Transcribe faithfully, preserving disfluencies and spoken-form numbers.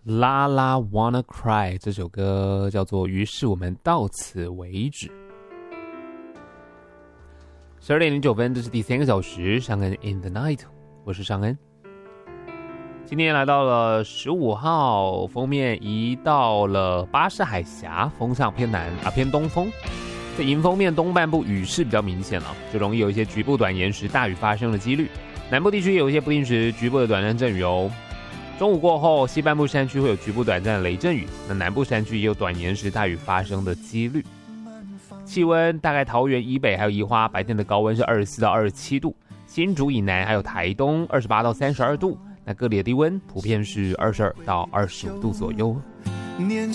La La Wanna Cry 这首歌叫做于是我们到此为止。十二点零九分，这是第三个小时，尚恩 in the night， 我是尚恩。今天来到了十五号，封面移到了巴士海峡，风向偏南啊偏东风。在迎风面东半部雨势比较明显了，就容易有一些局部短延时大雨发生的几率。南部地区有一些不定时局部的短暂阵雨哦。中午过后，西半部山区会有局部短暂的雷阵雨，那南部山区也有短延时大雨发生的几率。气温大概桃园以北还有宜花白天的高温是二十四到二十七度，新竹以南还有台东二十八到三十二度，那各地的低温普遍是二十二到二十五度左右。